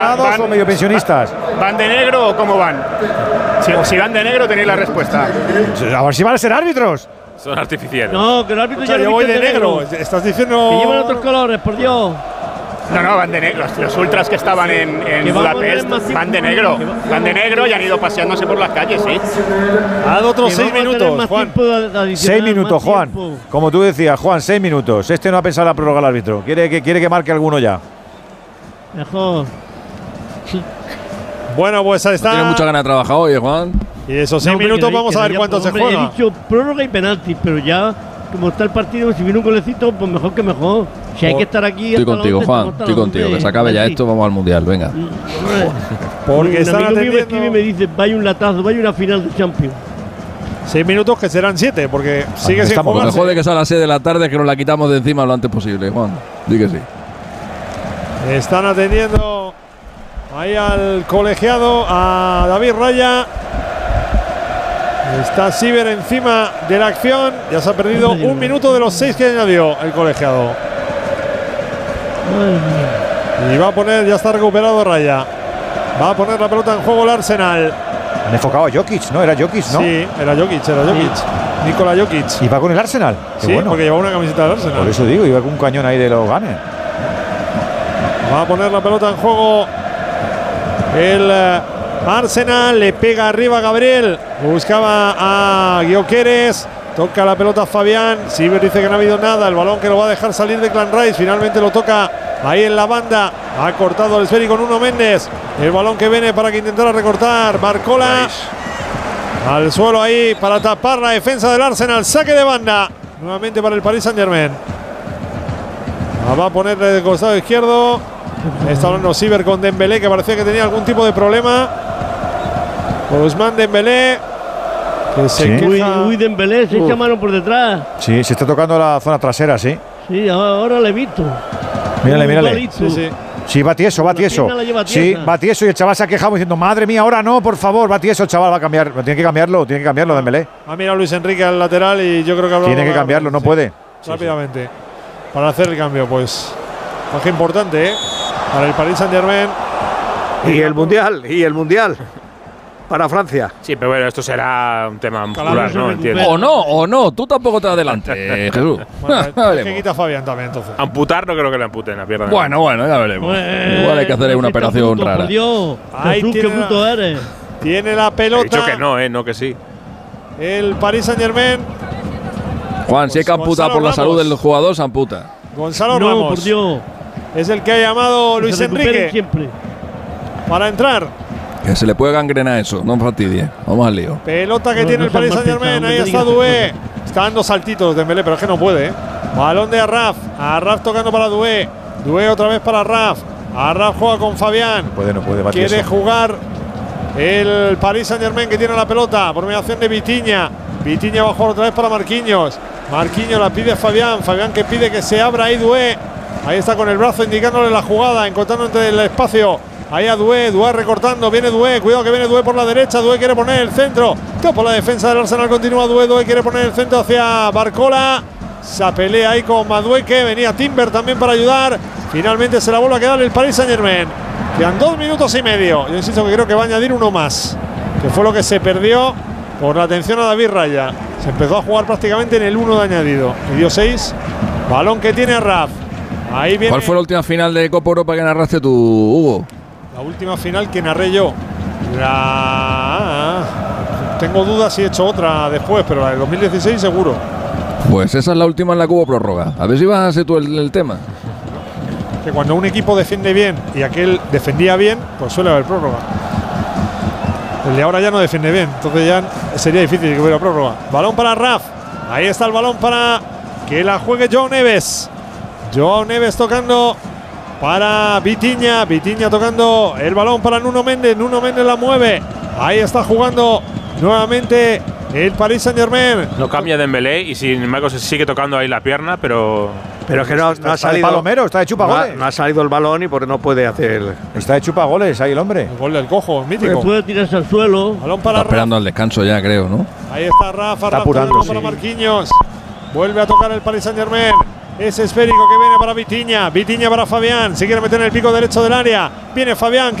¿O medio pensionistas? ¿Van de negro o cómo van? Si van de negro tenéis la respuesta. A ver si van a ser árbitros. Son artificiales. No, que el árbitro ya yo voy de negro. Estás diciendo. Que llevan otros colores, por Dios. No, van de negro. Los ultras que estaban en Budapest van de negro. Van de negro y han ido paseándose por las calles, sí. Ha dado otros 6 minutos, Juan. 6 minutos, Juan. Como tú decías, Juan, 6 minutos. Este no ha pensado en la prórroga el árbitro. Quiere que marque alguno ya. Mejor. Bueno, pues ahí está. Tiene mucha ganas de trabajar hoy, Juan. Y esos 6 minutos vamos a ver cuánto se juega. He dicho prórroga y penalti, pero ya, como está el partido, si viene un golecito, pues mejor que mejor. Si hay que estar aquí. Estoy contigo, Juan. Estoy contigo. Que se acabe ya esto, vamos al mundial. Venga. Porque están atendiendo. Me escribe y me dice: vaya un latazo, vaya una final de Champions. 6 minutos que serán 7, porque sigue sin jugarse. Lo mejor de que sea a las 6 de la tarde, que nos la quitamos de encima lo antes posible, Juan. Di que sí. Están atendiendo ahí al colegiado, a David Raya. Está Siever encima de la acción. Ya se ha perdido 1 minuto de los 6 que añadió el colegiado. Y va a poner, ya está recuperado Raya. ¡Va a poner la pelota en juego el Arsenal! Han enfocado a Jokic, ¿no? Era Jokic, ¿no? Sí, era Jokic. Nikola Jokic. ¿Y va con el Arsenal? Qué Sí, bueno. porque lleva una camiseta del Arsenal. Por eso digo, iba con un cañón ahí de los Gunners. Va a poner la pelota en juego el Arsenal. Le pega arriba a Gabriel. Buscaba a Gyökeres. Toca la pelota a Fabián. Siever dice que no ha habido nada. El balón que lo va a dejar salir de Clan Rice. Finalmente lo toca ahí en la banda. Ha cortado el esférico con Nuno Méndez. El balón que viene para que intentara recortar Barcola. Al suelo ahí para tapar la defensa del Arsenal. Saque de banda. Nuevamente para el Paris Saint-Germain. La va a poner de costado izquierdo. Está hablando Siever con Dembélé, que parecía que tenía algún tipo de problema. Ousmane Dembélé. Que se queja. Uy, Dembélé, se echa mano por detrás. Sí, se está tocando la zona trasera, sí. Sí, ahora le he visto. Mírale. Sí. Sí, va tieso. Sí, va tieso y el chaval se ha quejado diciendo: madre mía, ahora no, por favor, va tieso el chaval, va a cambiar. Tiene que cambiarlo Dembélé. Ha mirado Luis Enrique al lateral y yo creo que tiene que cambiarlo, no puede. Rápidamente. Para hacer el cambio, pues. Baja importante, para el Paris Saint-Germain. Y el Mundial. Para Francia. Sí, pero bueno, esto será un tema muscular, ¿no? Entiendo. O no, tú tampoco te adelantes, Jesús. Bueno, que quita Fabián también, entonces. Amputar no creo que le amputen la pierna. Bueno, ya veremos. Igual hay que hacer una operación rara. Por Dios, Ahí Jesús, qué puto eres. Tiene la pelota. He dicho que no, no que sí. El Paris Saint-Germain. Juan, si hay que amputar por la salud del jugador, se amputa. Gonzalo Ramos. Por Dios. Es el que ha llamado Luis Enrique siempre para entrar. Que se le puede gangrenar eso, no fastidie. Vamos al lío. Pelota que tiene el Paris Saint-Germain. Ahí está Doué. Está dando saltitos Dembélé, pero es que no puede. Balón de Arraf. Arraf tocando para Doué. Doué otra vez para Arraf. Arraf juega con Fabián. No puede. Quiere jugar el Paris Saint-Germain, que tiene la pelota por mediación de Vitinha. Vitinha va a jugar otra vez para Marquinhos. Marquinhos la pide a Fabián. Fabián que pide que se abra ahí Doué. Ahí está con el brazo indicándole la jugada, encontrando entre el espacio. Ahí a Doué recortando, viene Doué, cuidado que viene Doué por la derecha, Doué quiere poner el centro, por la defensa del Arsenal continúa Doué quiere poner el centro hacia Barcola, se pelea ahí con Madueke, venía Timber también para ayudar, finalmente se la vuelve a quedar el Paris Saint-Germain, quedan 2 minutos y medio, yo insisto que creo que va a añadir uno más, que fue lo que se perdió por la atención a David Raya, se empezó a jugar prácticamente en el 1 de añadido, y dio 6, balón que tiene Raf, ahí viene. ¿Cuál fue la última final de Copa Europa que narraste tú, Hugo? La última final que narré yo. Tengo dudas si he hecho otra después, pero la del 2016 seguro. Pues esa es la última en la que hubo prórroga. A ver si vas a hacer tú el tema. Que cuando un equipo defiende bien y aquel defendía bien, pues suele haber prórroga. El de ahora ya no defiende bien, entonces ya sería difícil que hubiera prórroga. Balón para Raf. Ahí está el balón para que la juegue Joao Neves. Joao Neves tocando para Vitinha tocando el balón para Nuno Méndez la mueve, ahí está jugando nuevamente el Paris Saint-Germain. No cambia Dembélé y sin embargo se sigue tocando ahí la pierna, pero es que no ha salido. Palomero, está de chupagoles. No ha salido el balón y porque no puede hacer. Está de chupagoles ahí el hombre. El gol del cojo, mítico. Pero puede tirarse al suelo. Balón para está esperando al descanso ya, creo, ¿no? Ahí está Rafa, está apurando, para Marquinhos. Vuelve a tocar el Paris Saint-Germain. Ese esférico que viene para Vitinha. Vitinha para Fabián. Se quiere meter en el pico derecho del área. Viene Fabián.